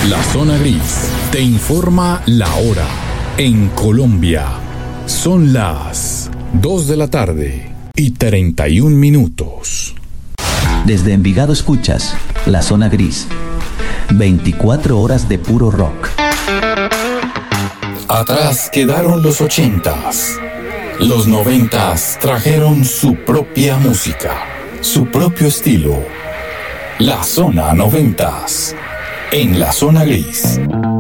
La Zona Gris te informa la hora. En Colombia son las 2 de la tarde y 31 minutos. Desde Envigado escuchas La Zona Gris. 24 horas de puro rock. Atrás quedaron los 80s. Los 90s trajeron su propia música, su propio estilo. La Zona 90s. En La Zona Gris.